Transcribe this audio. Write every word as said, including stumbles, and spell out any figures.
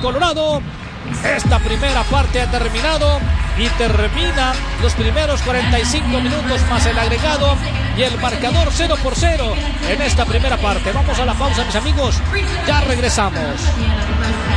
Colorado. Esta primera parte ha terminado y termina los primeros cuarenta y cinco minutos más el agregado y el marcador cero por cero en esta primera parte. Vamos a la pausa, mis amigos, ya regresamos.